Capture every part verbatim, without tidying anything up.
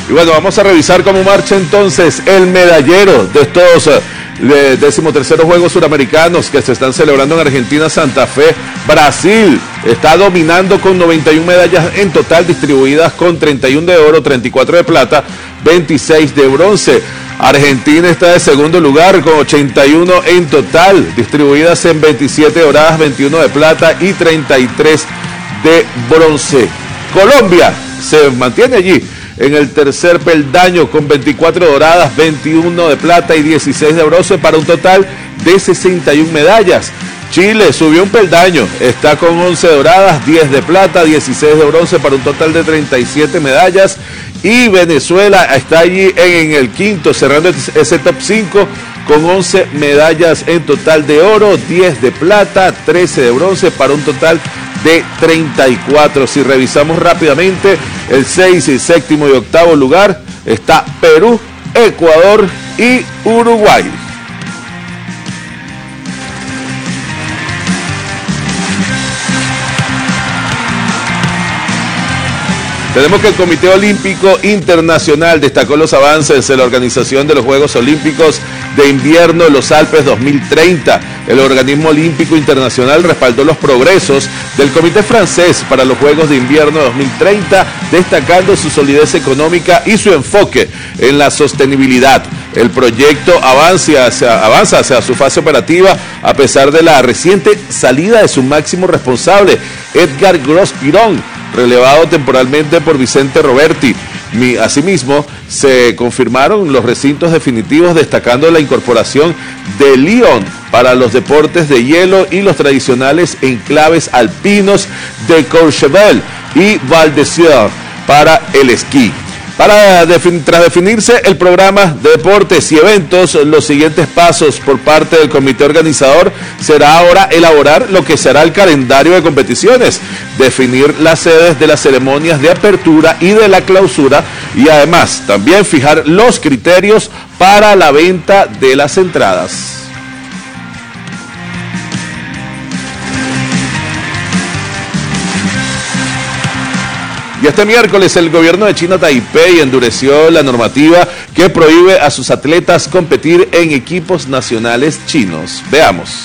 Y bueno, vamos a revisar cómo marcha entonces el medallero de estos eh, decimoterceros Juegos Suramericanos que se están celebrando en Argentina, Santa Fe. Brasil está dominando con noventa y una medallas en total, distribuidas con treinta y una de oro, treinta y cuatro de plata, veintiséis de bronce. Argentina está de segundo lugar con ochenta y uno en total, distribuidas en veintisiete doradas, veintiuno de plata y treinta y tres de bronce. Colombia se mantiene allí en el tercer peldaño con veinticuatro doradas, veintiuno de plata y dieciséis de bronce para un total de sesenta y una medallas. Chile subió un peldaño, está con once doradas, diez de plata, dieciséis de bronce para un total de treinta y siete medallas. Y Venezuela está allí en el quinto, cerrando ese top cinco con once medallas en total de oro, diez de plata, trece de bronce para un total de treinta y cuatro. Si revisamos rápidamente, el seis, y séptimo y octavo lugar está Perú, Ecuador y Uruguay. Tenemos que el Comité Olímpico Internacional destacó los avances en la organización de los Juegos Olímpicos de Invierno en los Alpes dos mil treinta. El Organismo Olímpico Internacional respaldó los progresos del Comité Francés para los Juegos de Invierno dos mil treinta, destacando su solidez económica y su enfoque en la sostenibilidad. El proyecto avanza hacia, avanza hacia su fase operativa a pesar de la reciente salida de su máximo responsable, Edgar Gros-Piron, relevado temporalmente por Vicente Roberti. Asimismo, se confirmaron los recintos definitivos, destacando la incorporación de Lyon para los deportes de hielo y los tradicionales enclaves alpinos de Courchevel y Val d'Isère para el esquí. Para defin- tras definirse el programa de deportes y eventos, los siguientes pasos por parte del comité organizador será ahora elaborar lo que será el calendario de competiciones, definir las sedes de las ceremonias de apertura y de la clausura y además también fijar los criterios para la venta de las entradas. Y este miércoles el gobierno de China Taipei endureció la normativa que prohíbe a sus atletas competir en equipos nacionales chinos. Veamos.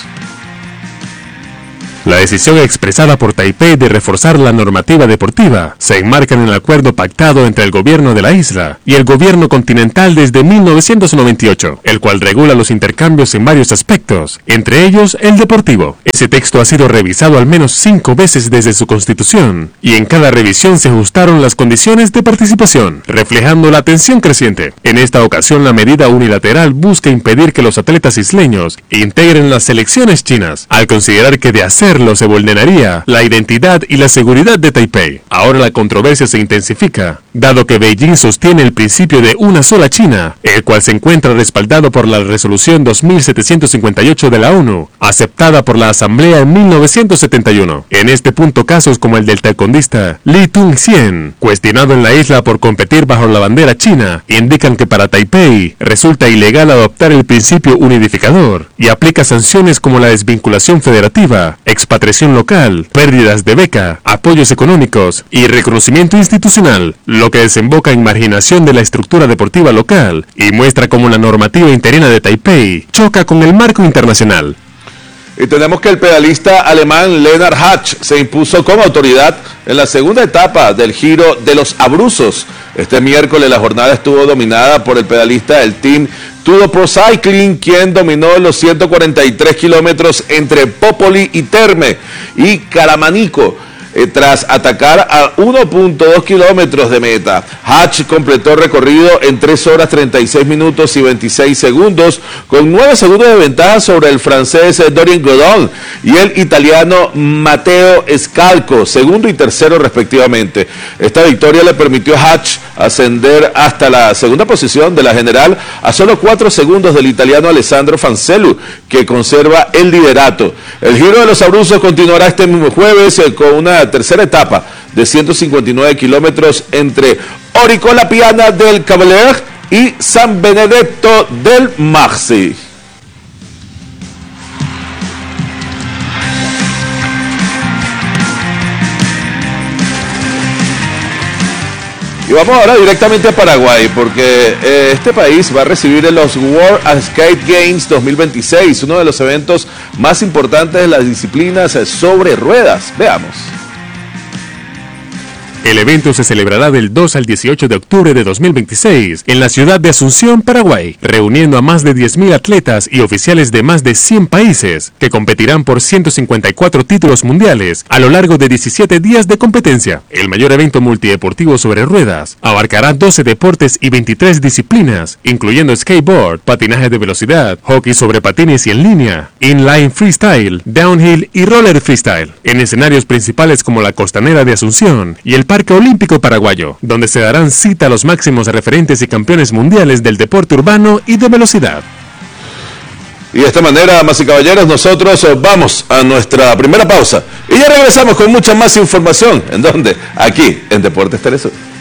La decisión expresada por Taipei de reforzar la normativa deportiva se enmarca en el acuerdo pactado entre el gobierno de la isla y el gobierno continental desde mil novecientos noventa y ocho, el cual regula los intercambios en varios aspectos, entre ellos el deportivo. Ese texto ha sido revisado al menos cinco veces desde su constitución, y en cada revisión se ajustaron las condiciones de participación, reflejando la tensión creciente. En esta ocasión, la medida unilateral busca impedir que los atletas isleños integren las selecciones chinas, al considerar que de hacer se vulneraría la identidad y la seguridad de Taipei. Ahora la controversia se intensifica, dado que Beijing sostiene el principio de una sola China, el cual se encuentra respaldado por la resolución dos mil setecientos cincuenta y ocho de la ONU, aceptada por la Asamblea en mil novecientos setenta y uno. En este punto, casos como el del taekwondista Li Tung-hsien, cuestionado en la isla por competir bajo la bandera china, indican que para Taipei resulta ilegal adoptar el principio unificador y aplica sanciones como la desvinculación federativa, expatriación local, pérdidas de beca, apoyos económicos y reconocimiento institucional, lo que desemboca en marginación de la estructura deportiva local y muestra cómo la normativa interina de Taipei choca con el marco internacional. Y tenemos que el pedalista alemán Lennart Hatsch se impuso con autoridad en la segunda etapa del Giro de los Abruzos. Este miércoles la jornada estuvo dominada por el pedalista del team Tudo Pro Cycling, quien dominó los ciento cuarenta y tres kilómetros entre Popoli y Terme y Caramanico, eh, tras atacar a uno punto dos kilómetros de meta. Hatch completó el recorrido en tres horas treinta y seis minutos y veintiséis segundos, con nueve segundos de ventaja sobre el francés Dorian Godon y el italiano Matteo Scalco, segundo y tercero respectivamente. Esta victoria le permitió a Hatch ascender hasta la segunda posición de la general a solo cuatro segundos del italiano Alessandro Fancellu, que conserva el liderato. El Giro de los Abruzos continuará este mismo jueves eh, con una tercera etapa de ciento cincuenta y nueve kilómetros entre Oricola Piana del Cavalier y San Benedetto del Marsi. Y vamos ahora directamente a Paraguay, porque eh, este país va a recibir los World Skate Games dos mil veintiséis, uno de los eventos más importantes de las disciplinas sobre ruedas. Veamos. El evento se celebrará del dos al dieciocho de octubre de dos mil veintiséis en la ciudad de Asunción, Paraguay, reuniendo a más de diez mil atletas y oficiales de más de cien países, que competirán por ciento cincuenta y cuatro títulos mundiales a lo largo de diecisiete días de competencia. El mayor evento multideportivo sobre ruedas abarcará doce deportes y veintitrés disciplinas, incluyendo skateboard, patinaje de velocidad, hockey sobre patines y en línea, inline freestyle, downhill y roller freestyle, en escenarios principales como la Costanera de Asunción y el Parque Olímpico Paraguayo, donde se darán cita a los máximos referentes y campeones mundiales del deporte urbano y de velocidad. Y de esta manera, damas y caballeros, nosotros vamos a nuestra primera pausa y ya regresamos con mucha más información. ¿En dónde? Aquí, en Deportes Telesur.